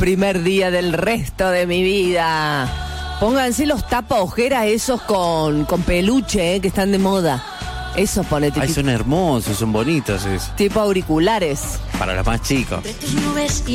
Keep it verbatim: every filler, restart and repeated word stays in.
primer día del resto de mi vida. Pónganse los tapa ojeras esos con, con peluche, eh, que están de moda. Esos ponete. Ay, tipo, son hermosos, son bonitos esos. tipo auriculares. Para los más chicos.